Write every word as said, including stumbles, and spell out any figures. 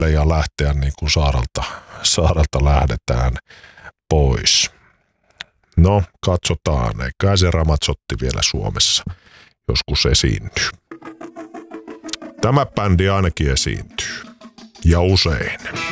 ja lähteä niin kuin saarelta, saarelta lähdetään pois. No, katsotaan. Eiköhän se Ramazzotti vielä Suomessa joskus esiintyy. Tämä bändi ainakin esiintyy. Ja usein.